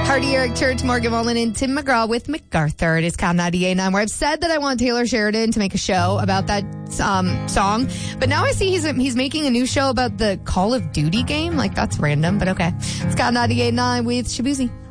Hardy, Eric Church, Morgan Wallen, and Tim McGraw with MacArthur. It is Count 98.9, where I've said that I want Taylor Sheridan to make a show about that song. But now I see he's making a new show about the Call of Duty game. Like, that's random, but okay. It's Count 98.9 with Shabuzi.